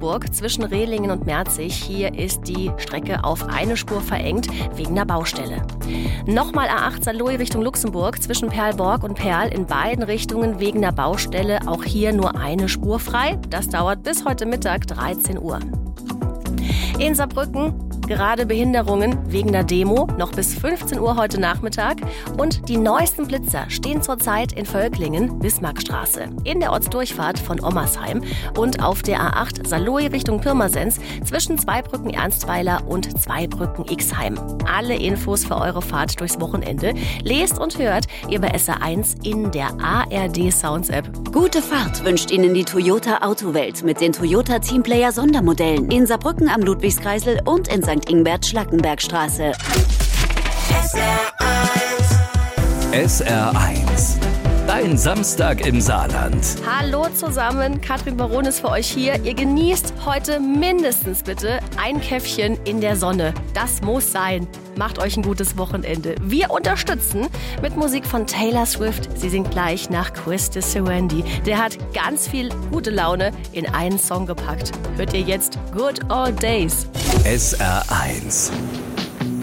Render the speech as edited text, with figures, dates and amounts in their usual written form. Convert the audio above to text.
Luxemburg zwischen Rehlingen und Merzig. Hier ist die Strecke auf eine Spur verengt wegen der Baustelle. Nochmal A8 Saarlouis Richtung Luxemburg zwischen Perlborg und Perl in beiden Richtungen wegen der Baustelle. Auch hier nur eine Spur frei. Das dauert bis heute Mittag 13 Uhr. In Saarbrücken gerade Behinderungen wegen der Demo, noch bis 15 Uhr heute Nachmittag. Und die neuesten Blitzer stehen zurzeit in Völklingen, Bismarckstraße, in der Ortsdurchfahrt von Ommersheim und auf der A8 Saarlouis Richtung Pirmasens zwischen Zweibrücken Ernstweiler und Zweibrücken Ixheim. Alle Infos für eure Fahrt durchs Wochenende lest und hört ihr bei SR1 in der ARD Sounds App. Gute Fahrt wünscht Ihnen die Toyota Autowelt mit den Toyota Teamplayer Sondermodellen in Saarbrücken am Ludwigskreisel und in St. Ingbert-Schlackenbergstraße. SR1. Dein Samstag im Saarland. Hallo zusammen, Katrin Baron ist für euch hier. Ihr genießt heute mindestens bitte ein Käffchen in der Sonne. Das muss sein. Macht euch ein gutes Wochenende. Wir unterstützen mit Musik von Taylor Swift. Sie singt gleich nach Chris de Serendy. Der hat ganz viel gute Laune in einen Song gepackt. Hört ihr jetzt Good Old Days. SR1.